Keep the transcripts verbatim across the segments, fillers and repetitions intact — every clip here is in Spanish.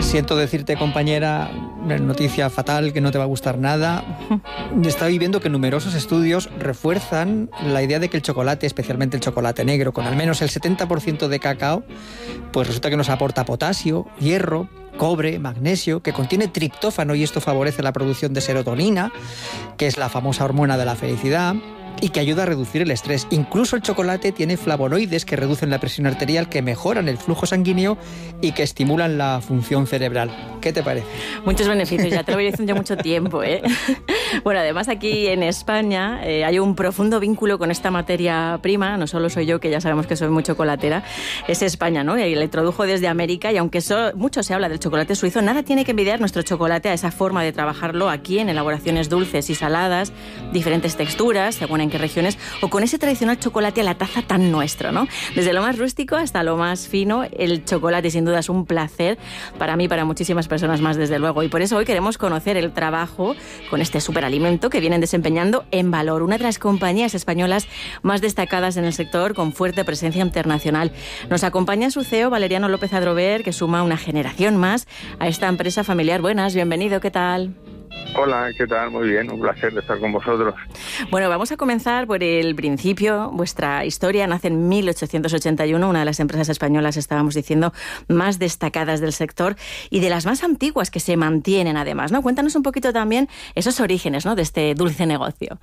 Siento decirte, compañera, una noticia fatal que no te va a gustar nada. Estoy viendo que numerosos estudios refuerzan la idea de que el chocolate, especialmente el chocolate negro, con al menos el setenta por ciento de cacao, pues resulta que nos aporta potasio, hierro, cobre, magnesio, que contiene triptófano y esto favorece la producción de serotonina, que es la famosa hormona de la felicidad, y que ayuda a reducir el estrés. Incluso el chocolate tiene flavonoides que reducen la presión arterial, que mejoran el flujo sanguíneo y que estimulan la función cerebral. ¿Qué te parece? Muchos beneficios, ya te lo voy diciendo ya mucho tiempo, ¿eh? Bueno, además aquí en España eh, hay un profundo vínculo con esta materia prima, no solo soy yo, que ya sabemos que soy muy chocolatera, es España, ¿no? Y la introdujo desde América, y aunque so, mucho se habla del chocolate suizo, nada tiene que envidiar nuestro chocolate a esa forma de trabajarlo aquí en elaboraciones dulces y saladas, diferentes texturas, según en qué regiones, o con ese tradicional chocolate a la taza tan nuestro, ¿no? Desde lo más rústico hasta lo más fino, el chocolate sin duda es un placer para mí y para muchísimas personas más, desde luego, y por eso hoy queremos conocer el trabajo con este superalimento que vienen desempeñando en Valor, una de las compañías españolas más destacadas en el sector, con fuerte presencia internacional. Nos acompaña su C E O, Valeriano López Adrover, que suma una generación más a esta empresa familiar. Buenas, bienvenido, ¿qué tal? Hola, ¿qué tal? Muy bien, un placer de estar con vosotros. Bueno, vamos a comenzar por el principio. Vuestra historia nace en mil ochocientos ochenta y uno, una de las empresas españolas, estábamos diciendo, más destacadas del sector y de las más antiguas que se mantienen además, ¿no? Cuéntanos un poquito también esos orígenes, ¿no?, de este dulce negocio.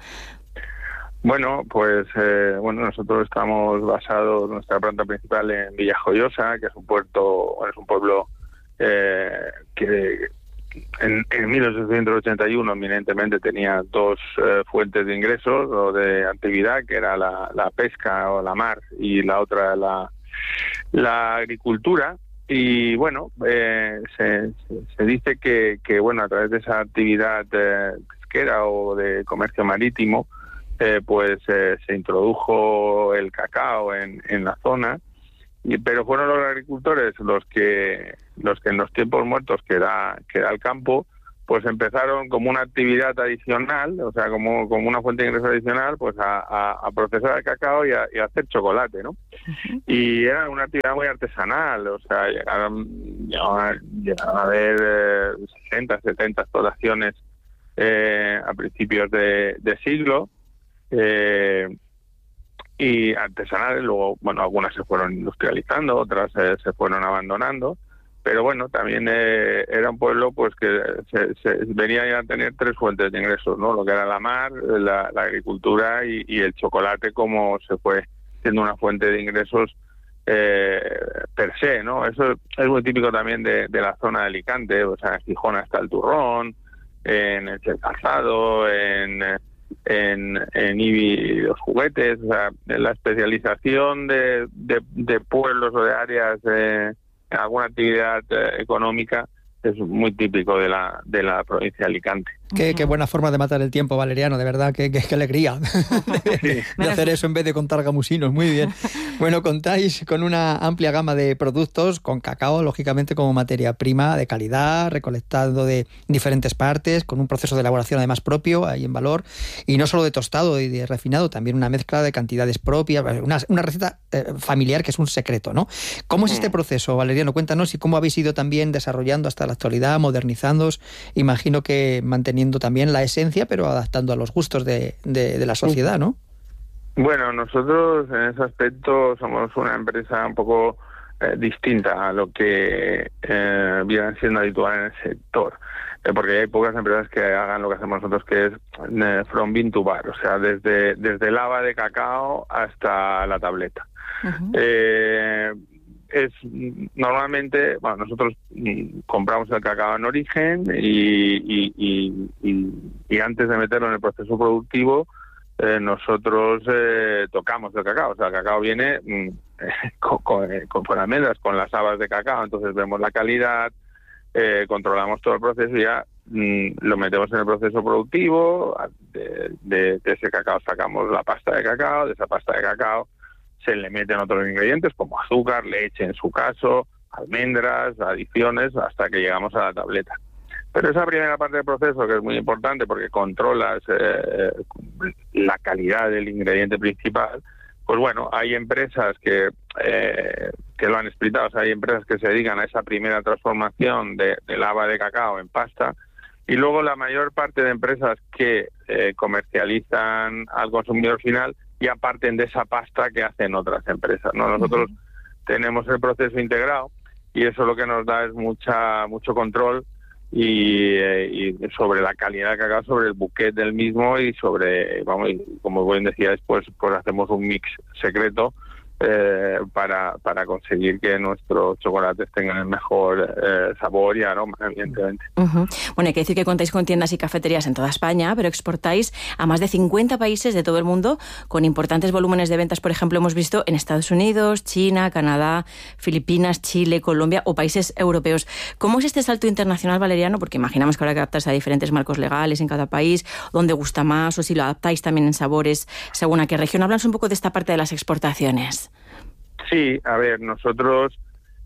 Bueno, pues eh, bueno, nosotros estamos basados, nuestra planta principal en Villajoyosa, que es un puerto, es un pueblo eh, que En, en mil ochocientos ochenta y uno eminentemente tenía dos eh, fuentes de ingresos o de actividad, que era la, la pesca o la mar, y la otra la, la agricultura. Y bueno, eh, se, se, se dice que, que bueno, a través de esa actividad eh, pesquera o de comercio marítimo, eh, pues eh, se introdujo el cacao en, en la zona. Y, pero fueron los agricultores los que los que en los tiempos muertos, que era que era el campo, pues empezaron como una actividad adicional, o sea, como, como una fuente de ingreso adicional, pues a, a, a procesar el cacao y a, y a hacer chocolate, ¿no? Uh-huh. Y era una actividad muy artesanal, o sea, llegaron, llegaron, llegaron a haber eh, sesenta, setenta explotaciones eh, a principios de, de siglo, eh, y artesanales. Luego, bueno, algunas se fueron industrializando, otras eh, se fueron abandonando, pero bueno, también eh, era un pueblo pues que se, se venía a tener tres fuentes de ingresos, ¿no? Lo que era la mar, la, la agricultura y, y el chocolate, como se fue siendo una fuente de ingresos eh, per se, ¿no? Eso es muy típico también de, de la zona de Alicante, o sea, en Gijón está el turrón, en el calzado, en en, en Ibi los juguetes, o sea, la especialización de, de, de pueblos o de áreas eh, en alguna actividad eh, económica es muy típico de la de la provincia de Alicante. Qué, qué buena forma de matar el tiempo, Valeriano, de verdad, qué, qué, qué alegría de, sí. de hacer eso en vez de contar gamusinos. Muy bien. Bueno, contáis con una amplia gama de productos, con cacao, lógicamente, como materia prima de calidad, recolectado de diferentes partes, con un proceso de elaboración además propio, ahí en Valor, y no solo de tostado y de refinado, también una mezcla de cantidades propias, una, una receta eh, familiar que es un secreto, ¿no? ¿Cómo es este proceso, Valeriano? Cuéntanos, y cómo habéis ido también desarrollando hasta la actualidad, modernizándoos, imagino que manteniendo también la esencia, pero adaptando a los gustos de, de, de la sociedad, ¿no? Bueno, nosotros en ese aspecto somos una empresa un poco eh, distinta a lo que eh, viene siendo habitual en el sector, eh, porque hay pocas empresas que hagan lo que hacemos nosotros, que es eh, from bean to bar, o sea, desde, desde el haba de cacao hasta la tableta. Uh-huh. Eh, es normalmente, bueno, nosotros mm, compramos el cacao en origen y, y, y, y, y antes de meterlo en el proceso productivo, eh, nosotros eh, tocamos el cacao. O sea, el cacao viene mm, con, con, con, con almendras, con las habas de cacao, entonces vemos la calidad, eh, controlamos todo el proceso y ya mm, lo metemos en el proceso productivo. De, de, de ese cacao sacamos la pasta de cacao, de esa pasta de cacao se le meten otros ingredientes como azúcar, leche en su caso, almendras, adiciones, hasta que llegamos a la tableta. Pero esa primera parte del proceso, que es muy importante porque controlas eh, la calidad del ingrediente principal, pues bueno, hay empresas que, eh, que lo han explicado. O sea, hay empresas que se dedican a esa primera transformación de, de lava de cacao en pasta, y luego la mayor parte de empresas que eh, comercializan al consumidor final ya parten de esa pasta que hacen otras empresas, ¿no? Nosotros uh-huh. tenemos el proceso integrado y eso lo que nos da es mucha mucho control y, eh, y sobre la calidad del cacao, sobre el bouquet del mismo y sobre, vamos, como bien decía después, pues hacemos un mix secreto Eh, para, para conseguir que nuestros chocolates tengan el mejor eh, sabor y aroma, evidentemente. Uh-huh. Bueno, hay que decir que contáis con tiendas y cafeterías en toda España, pero exportáis a más de cincuenta países de todo el mundo, con importantes volúmenes de ventas, por ejemplo, hemos visto en Estados Unidos, China, Canadá, Filipinas, Chile, Colombia o países europeos. ¿Cómo es este salto internacional, Valeriano? Porque imaginamos que habrá que adaptarse a diferentes marcos legales en cada país, dónde gusta más, o si lo adaptáis también en sabores según a qué región. Háblanos un poco de esta parte de las exportaciones. Sí, a ver, nosotros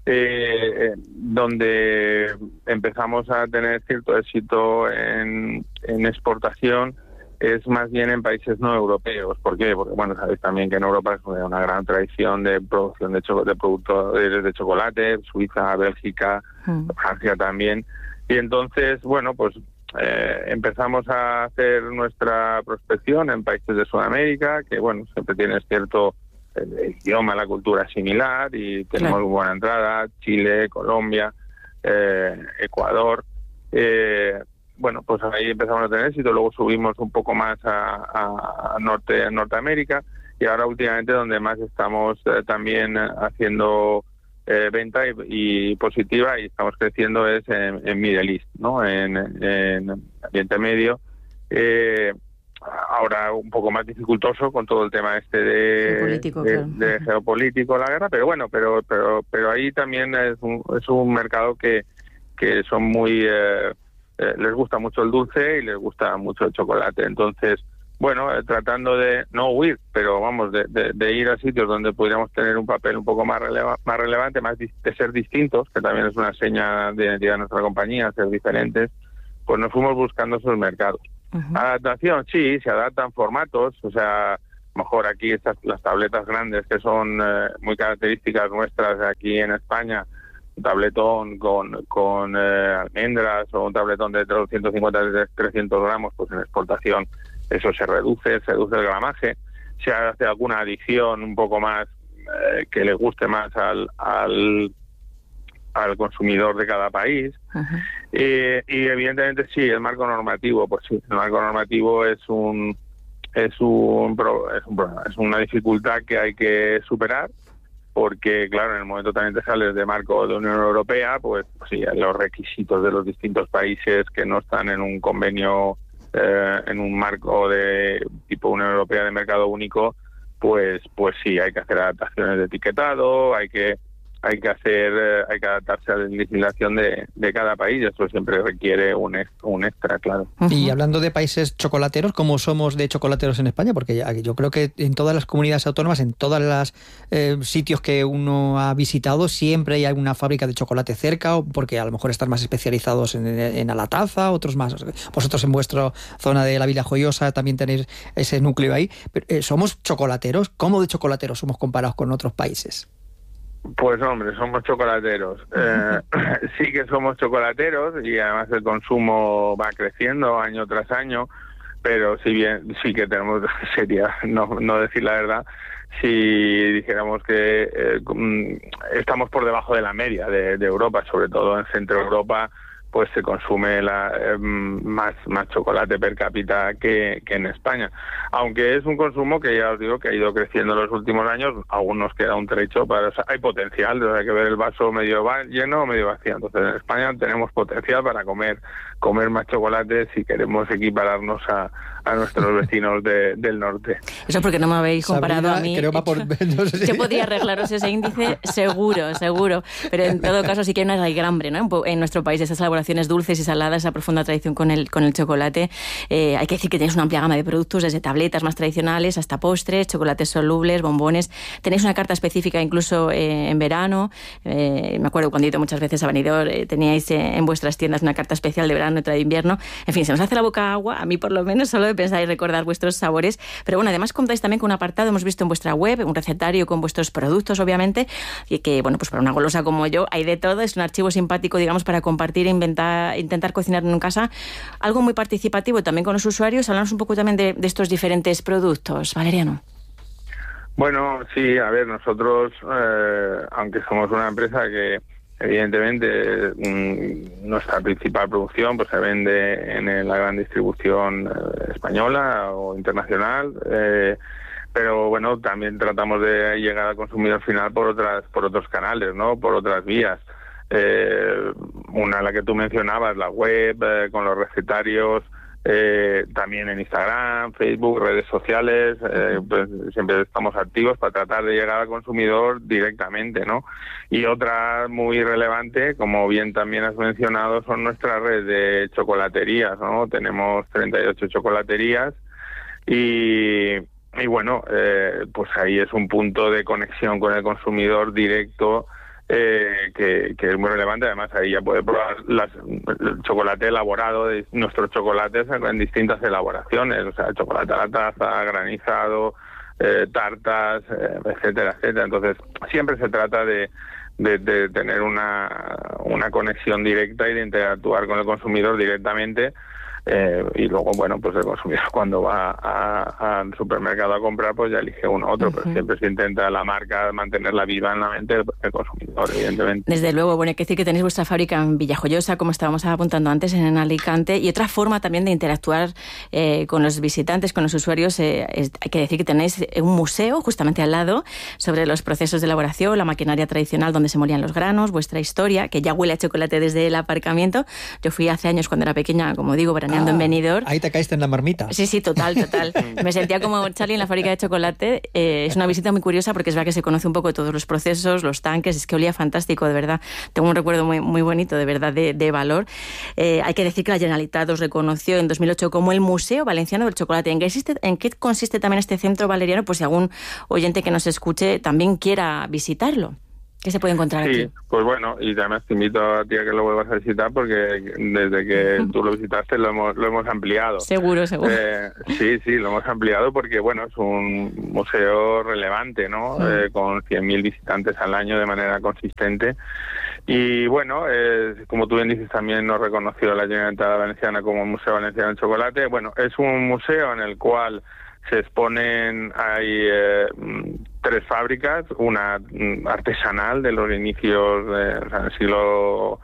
eh, donde empezamos a tener cierto éxito en, en exportación es más bien en países no europeos. ¿Por qué? Porque, bueno, sabéis también que en Europa es una gran tradición de producción de, cho- de productos de chocolate, Suiza, Bélgica, mm. Francia también. Y entonces, bueno, pues eh, empezamos a hacer nuestra prospección en países de Sudamérica, que, bueno, siempre tienes cierto... el idioma, la cultura es similar y tenemos claro. buena entrada, Chile, Colombia, eh, Ecuador. Eh, bueno, pues ahí empezamos a tener éxito, luego subimos un poco más a, a, Norte, a Norteamérica y ahora últimamente donde más estamos eh, también haciendo eh, venta y, y positiva y estamos creciendo es en, en Middle East, ¿no? En, en Oriente Medio. Eh, ahora un poco más dificultoso con todo el tema este de geopolítico, de, claro. de geopolítico, la guerra, pero bueno, pero pero pero ahí también es un, es un mercado que que son muy eh, eh, les gusta mucho el dulce y les gusta mucho el chocolate, entonces bueno, eh, tratando de no huir, pero vamos de, de, de ir a sitios donde podríamos tener un papel un poco más releva, más relevante, más de ser distintos, que también es una seña de identidad de nuestra compañía, ser diferentes, pues nos fuimos buscando esos mercados. Uh-huh. Adaptación, sí, se adaptan formatos, o sea, a lo mejor aquí estas las tabletas grandes que son eh, muy características nuestras aquí en España, un tabletón con, con eh, almendras o un tabletón de doscientos cincuenta a trescientos gramos, pues en exportación eso se reduce, se reduce el gramaje, se hace alguna adición un poco más eh, que le guste más al, al al consumidor de cada país. Uh-huh. eh, y evidentemente sí, el marco normativo, pues sí, el marco normativo es un es un, es un es una dificultad que hay que superar, porque claro, en el momento también te sales de marco de Unión Europea, pues, pues sí, los requisitos de los distintos países que no están en un convenio, eh, en un marco de tipo Unión Europea de mercado único, pues pues sí, hay que hacer adaptaciones de etiquetado, hay que hay que hacer, eh, hay que adaptarse a la legislación de, de cada país, eso siempre requiere un, un extra, claro. Y hablando de países chocolateros, ¿cómo somos de chocolateros en España? Porque yo creo que en todas las comunidades autónomas, en todos los eh, sitios que uno ha visitado, siempre hay alguna fábrica de chocolate cerca, porque a lo mejor están más especializados en, en la taza, otros más. Vosotros en vuestra zona de la Vila Joyosa también tenéis ese núcleo ahí. Pero, eh, ¿somos chocolateros? ¿Cómo de chocolateros somos comparados con otros países? Pues hombre, somos chocolateros. Eh, sí que somos chocolateros y además el consumo va creciendo año tras año, pero si bien sí que tenemos, sería no, no decir la verdad, si dijéramos que eh, estamos por debajo de la media de, de Europa, sobre todo en Centro Europa, pues se consume la, eh, más más chocolate per cápita que, que en España. Aunque es un consumo que ya os digo que ha ido creciendo en los últimos años, aún nos queda un trecho, para, o sea, hay potencial, hay que ver el vaso medio lleno o medio vacío. Entonces en España tenemos potencial para comer comer más chocolate si queremos equipararnos a, a nuestros vecinos de, del norte. Eso porque no me habéis comparado Sabrina, a mí. Creo va por, no sé si... Yo podría arreglaros ese índice, seguro, seguro. Pero en todo caso sí que hay una raigambre, ¿no? En nuestro país, esas elaboraciones dulces y saladas, esa profunda tradición con el, con el chocolate. Eh, hay que decir que tenéis una amplia gama de productos, desde tabletas más tradicionales hasta postres, chocolates solubles, bombones. Tenéis una carta específica incluso eh, en verano. Eh, me acuerdo cuando he ido muchas veces a Benidorm, eh, teníais eh, en vuestras tiendas una carta especial de verano, otra de invierno. En fin, se nos hace la boca agua, a mí por lo menos, solo de pensáis recordar vuestros sabores. Pero bueno, además contáis también con un apartado, hemos visto en vuestra web, un recetario con vuestros productos, obviamente, y que, bueno, pues para una golosa como yo hay de todo. Es un archivo simpático, digamos, para compartir e inventar, intentar cocinar en casa. Algo muy participativo también con los usuarios. Hablamos un poco también de, de estos diferentes productos. Valeriano. Bueno, sí, a ver, nosotros, eh, aunque somos una empresa que evidentemente mmm, nuestra principal producción pues se vende en la gran distribución eh, española o internacional, eh, pero bueno, también tratamos de llegar al consumidor final por otras por otros canales, ¿no? Por otras vías. Eh, una, la que tú mencionabas, la web, eh, con los recetarios, eh, también en Instagram, Facebook, redes sociales, eh, pues siempre estamos activos para tratar de llegar al consumidor directamente, ¿no? Y otra muy relevante, como bien también has mencionado, son nuestras redes de chocolaterías, ¿no? Tenemos treinta y ocho chocolaterías y, y bueno, eh, pues ahí es un punto de conexión con el consumidor directo, Eh, que, que es muy relevante. Además ahí ya puede probar las, el chocolate elaborado de nuestros chocolates en distintas elaboraciones, o sea, chocolate a la taza, granizado, eh, tartas, eh, etcétera, etcétera. Entonces siempre se trata de, de, de tener una, una conexión directa y de interactuar con el consumidor directamente. Eh, y luego, bueno, pues el consumidor cuando va al supermercado a comprar, pues ya elige uno u otro, uh-huh. Pero siempre se intenta la marca mantenerla viva en la mente del, del consumidor, evidentemente. Desde luego, bueno, hay que decir que tenéis vuestra fábrica en Villajoyosa, como estábamos apuntando antes, en Alicante, y otra forma también de interactuar eh, con los visitantes, con los usuarios, eh, es, hay que decir que tenéis un museo justamente al lado sobre los procesos de elaboración, la maquinaria tradicional donde se molían los granos, vuestra historia, que ya huele a chocolate desde el aparcamiento. Yo fui hace años cuando era pequeña, como digo, veraneando ah, en Benidorm. Ahí te caíste en la marmita. Sí, sí, total, total. Me sentía como Charlie en la fábrica de chocolate. Eh, es una visita muy curiosa porque es verdad que se conoce un poco todos los procesos, los tanques, es que olía fantástico, de verdad. Tengo un recuerdo muy, muy bonito, de verdad, de, de valor. Eh, hay que decir que la Generalitat os reconoció en dos mil ocho como el Museo Valenciano del Chocolate. ¿En qué, existe, ¿En qué consiste también este centro, Valeriano? Pues si algún oyente que nos escuche también quiera visitarlo. ¿Qué se puede encontrar sí, aquí? Sí, pues bueno, y además te invito a ti a que lo vuelvas a visitar porque desde que uh-huh. tú lo visitaste lo hemos, lo hemos ampliado. Seguro, seguro. Eh, sí, sí, lo hemos ampliado porque, bueno, es un museo relevante, ¿no? Uh-huh. Eh, con cien mil visitantes al año de manera consistente. Y bueno, eh, como tú bien dices, también nos reconoció la Generalitat Valenciana como Museo Valenciano del Chocolate. Bueno, es un museo en el cual se exponen, hay eh, tres fábricas, una artesanal de los inicios de, o sea, del siglo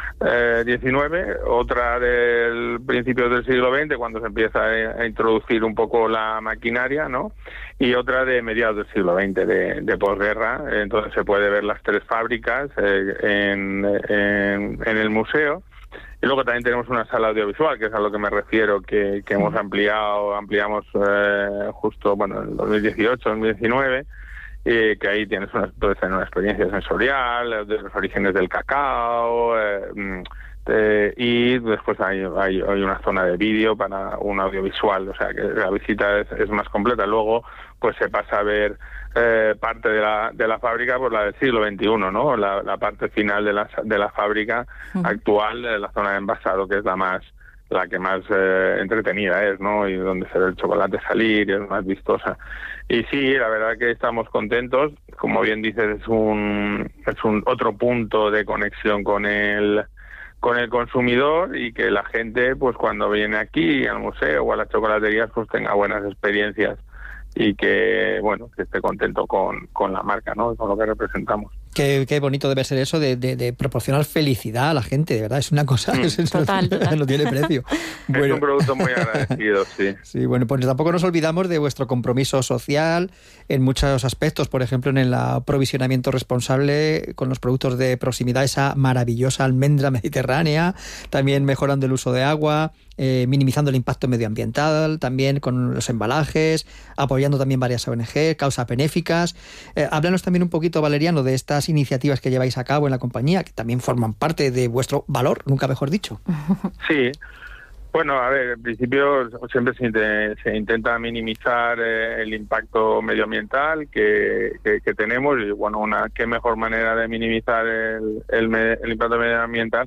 eh, diecinueve, otra del principios del siglo veinte, cuando se empieza a, a introducir un poco la maquinaria, ¿no? Y otra de mediados del siglo veinte, de, de posguerra. Entonces se puede ver las tres fábricas eh, en, en, en el museo. Y luego también tenemos una sala audiovisual, que es a lo que me refiero, que, que hemos ampliado, ampliamos eh, justo, bueno, en dos mil dieciocho, dos mil diecinueve, eh, que ahí tienes una, puedes tener una experiencia sensorial de los orígenes del cacao, eh, eh, y después hay, hay, hay una zona de vídeo para un audiovisual, o sea que la visita es, es más completa. Luego pues se pasa a ver eh, parte de la de la fábrica, pues la del siglo veintiuno, ¿no? La, la parte final de la de la fábrica uh-huh. actual, la zona de envasado, que es la más la que más eh, entretenida es, ¿no? Y donde se ve el chocolate salir y es más vistosa. Y sí, la verdad que estamos contentos. Como bien dices, es un es un otro punto de conexión con el con el consumidor y que la gente, pues cuando viene aquí al museo o a las chocolaterías, pues tenga buenas experiencias y que, bueno, que esté contento con, con la marca, ¿no? Con lo que representamos. Qué, qué bonito debe ser eso de, de, de proporcionar felicidad a la gente, de verdad, es una cosa que mm, total, no, total. no tiene precio. Bueno, es un producto muy agradecido, sí. Sí, bueno, pues tampoco nos olvidamos de vuestro compromiso social en muchos aspectos, por ejemplo, en el aprovisionamiento responsable con los productos de proximidad, esa maravillosa almendra mediterránea, también mejorando el uso de agua, eh, minimizando el impacto medioambiental, también con los embalajes, apoyando también varias O N G, causas benéficas. Eh, háblanos también un poquito, Valeriano, de estas iniciativas que lleváis a cabo en la compañía, que también forman parte de vuestro valor, nunca mejor dicho. Sí, bueno, a ver, en principio siempre se, int- se intenta minimizar eh, el impacto medioambiental que, que, que tenemos y bueno, una qué mejor manera de minimizar el, el, me- el impacto medioambiental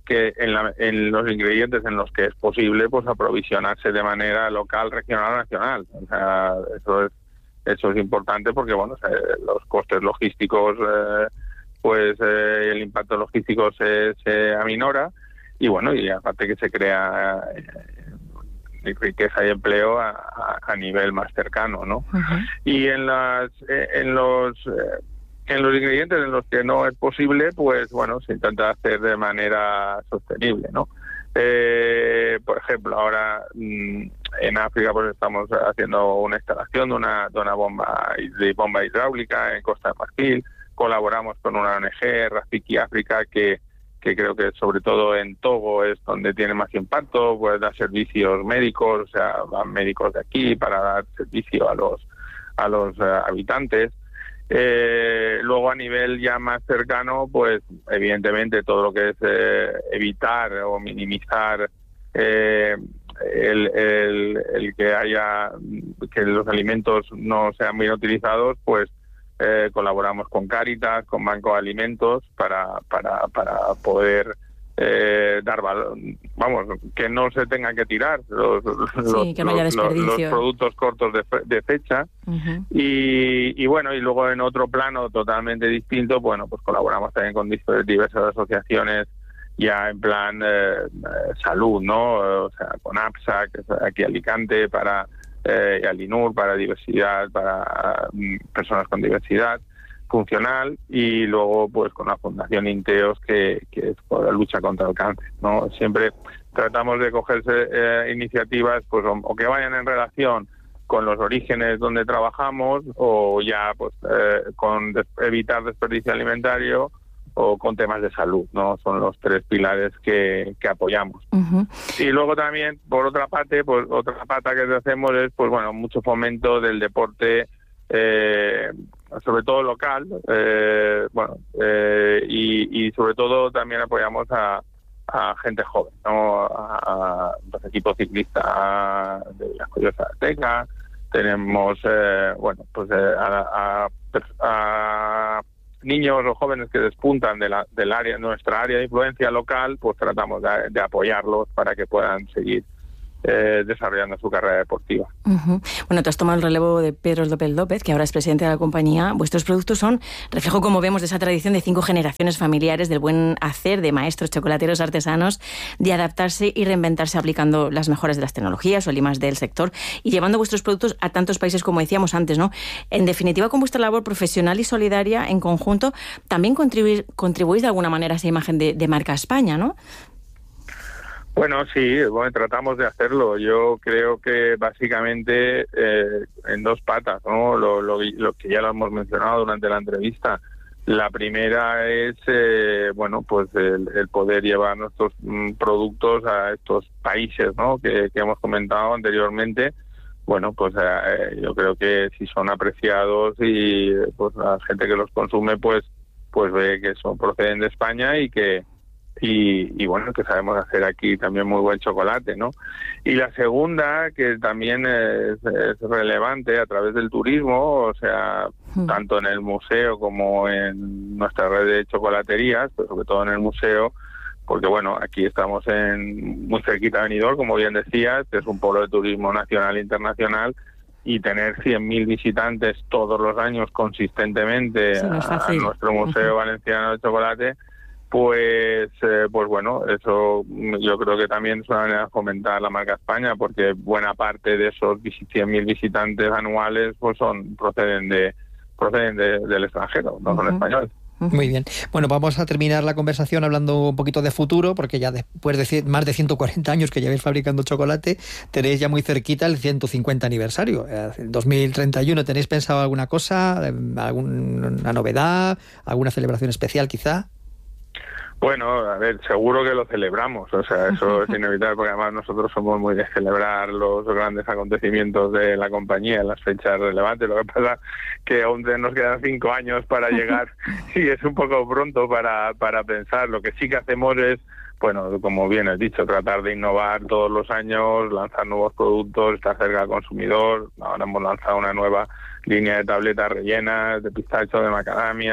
que en, la, en los ingredientes en los que es posible, pues aprovisionarse de manera local, regional o nacional. O sea, eso es eso es importante porque, bueno, o sea, los costes logísticos, eh, pues eh, el impacto logístico se, se aminora y, bueno, y aparte que se crea eh, riqueza y empleo a, a, a nivel más cercano, ¿no? Uh-huh. Y en las eh, en los eh, en los ingredientes en los que no es posible, pues bueno, se intenta hacer de manera sostenible, ¿no? Eh, por ejemplo, ahora mmm, en África pues estamos haciendo una instalación de una, de una bomba de bomba hidráulica en Costa de Marfil. Colaboramos con una O N G, Rafiki África, que, que creo que sobre todo en Togo es donde tiene más impacto, pues da servicios médicos, o sea, van médicos de aquí para dar servicio a los a los uh, habitantes. Eh, luego a nivel ya más cercano, pues evidentemente todo lo que es eh, evitar o minimizar eh, el, el, el que haya que los alimentos no sean bien utilizados, pues eh, colaboramos con Cáritas, con Banco de Alimentos para para para poder eh, dar valor, vamos, que no se tenga que tirar los, sí, los, que no haya los, los productos cortos de, de fecha. Uh-huh. y, y bueno, y luego en otro plano totalmente distinto, bueno, pues colaboramos también con diversas asociaciones ya en plan eh, salud, ¿no? O sea, con APSA, que es aquí Alicante, para eh, y Alinur, para diversidad, para um, personas con diversidad funcional, y luego pues con la Fundación Inteos, que, que es por la lucha contra el cáncer, ¿no? Siempre tratamos de cogerse eh, iniciativas pues o, o que vayan en relación con los orígenes donde trabajamos, o ya pues eh, con des- evitar desperdicio alimentario, o con temas de salud, ¿no? Son los tres pilares que, que apoyamos. Uh-huh. Y luego también, por otra parte, pues otra pata que hacemos es, pues bueno, mucho fomento del deporte, eh, sobre todo local, eh, bueno, eh, y, y sobre todo también apoyamos a, a gente joven, ¿no? A, a los equipos ciclistas de la Joyosa Teca, tenemos, eh, bueno, pues eh, a, a, a niños o jóvenes que despuntan de la, del área, nuestra área de influencia local, pues tratamos de, de apoyarlos para que puedan seguir eh, desarrollando su carrera deportiva. Uh-huh. Bueno, tú has tomado el relevo de Pedro López López, que ahora es presidente de la compañía. Vuestros productos son reflejo, como vemos, de esa tradición de cinco generaciones familiares, del buen hacer de maestros chocolateros artesanos, de adaptarse y reinventarse aplicando las mejoras de las tecnologías o el I más D del sector y llevando vuestros productos a tantos países como decíamos antes, ¿no? En definitiva, con vuestra labor profesional y solidaria en conjunto, también contribuís, contribuís de alguna manera a esa imagen de, de marca España, ¿no? Bueno, sí, bueno, tratamos de hacerlo. Yo creo que básicamente eh, en dos patas, ¿no? Lo, lo, lo que ya lo hemos mencionado durante la entrevista. La primera es, eh, bueno, pues el, el poder llevar nuestros mm, productos a estos países, ¿no? Que, que hemos comentado anteriormente. Bueno, pues eh, yo creo que si son apreciados y pues la gente que los consume, pues, pues ve que son proceden de España y que Y, y bueno, que sabemos hacer aquí también muy buen chocolate, ¿no? Y la segunda, que también es, es relevante a través del turismo, o sea, mm. tanto en el museo como en nuestra red de chocolaterías, pero sobre todo en el museo, porque bueno, aquí estamos en muy cerquita de Benidorm, como bien decías, que es un polo de turismo nacional e internacional, y tener cien mil visitantes todos los años consistentemente sí, no a, a nuestro Museo uh-huh. Valenciano de Chocolate, pues eh, pues bueno, eso yo creo que también es una manera de fomentar la marca España, porque buena parte de esos cien mil visitantes anuales pues son proceden de proceden de, del extranjero, no uh-huh. son españoles. Muy bien. Bueno, vamos a terminar la conversación hablando un poquito de futuro, porque ya después de más de ciento cuarenta años que llevéis fabricando chocolate, tenéis ya muy cerquita el ciento cincuenta aniversario. En dos mil treinta y uno, ¿tenéis pensado alguna cosa, alguna novedad, alguna celebración especial quizá? Bueno, a ver, seguro que lo celebramos, o sea, eso es inevitable, porque además nosotros somos muy de celebrar los grandes acontecimientos de la compañía en las fechas relevantes. Lo que pasa que aún nos quedan cinco años para llegar y es un poco pronto para, para pensar. Lo que sí que hacemos es, bueno, como bien has dicho, tratar de innovar todos los años, lanzar nuevos productos, estar cerca del consumidor. Ahora hemos lanzado una nueva línea de tabletas rellenas, de pistacho, de macadamia.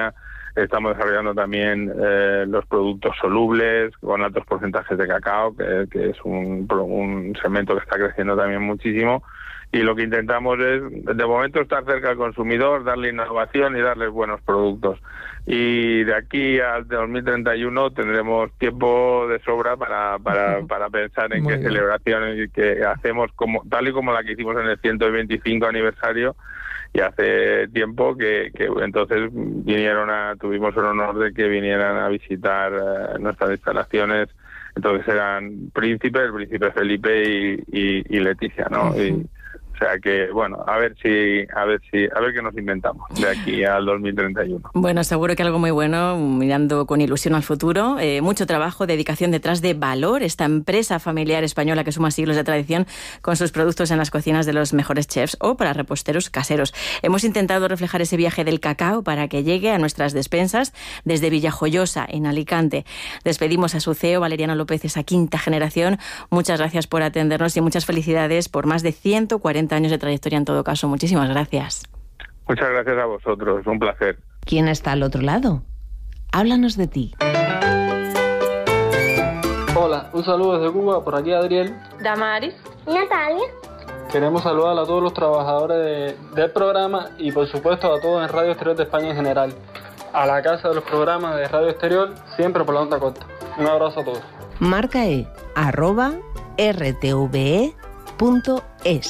Estamos desarrollando también eh, los productos solubles con altos porcentajes de cacao, que, que es un, un segmento que está creciendo también muchísimo. Y lo que intentamos es, de momento, estar cerca del consumidor, darle innovación y darles buenos productos. Y de aquí al dos mil treinta y uno tendremos tiempo de sobra para para, para pensar en Muy qué bien. celebraciones que hacemos, como tal y como la que hicimos en el ciento veinticinco aniversario. Y hace tiempo que, que entonces vinieron a, tuvimos el honor de que vinieran a visitar uh, nuestras instalaciones. Entonces eran Príncipe, el Príncipe Felipe y, y, y Leticia, ¿no? Uh-huh. Y, o sea que, bueno, a ver si, a ver si, a ver qué nos inventamos de aquí al dos mil treinta y uno. Bueno, seguro que algo muy bueno, mirando con ilusión al futuro. Eh, mucho trabajo, dedicación detrás de Valor, esta empresa familiar española que suma siglos de tradición con sus productos en las cocinas de los mejores chefs o para reposteros caseros. Hemos intentado reflejar ese viaje del cacao para que llegue a nuestras despensas desde Villajoyosa, en Alicante. Despedimos a su C E O, Valeriano López, esa quinta generación. Muchas gracias por atendernos y muchas felicidades por más de ciento cuarenta años de trayectoria en todo caso. Muchísimas gracias. Muchas gracias a vosotros, un placer. ¿Quién está al otro lado? Háblanos de ti. Hola, un saludo desde Cuba, por aquí Adriel. Damaris. Natalia. Queremos saludar a todos los trabajadores de, del programa y por supuesto a todos en Radio Exterior de España en general. A la casa de los programas de Radio Exterior, siempre por la onda corta. Un abrazo a todos. Marca E, arroba rtve punto es.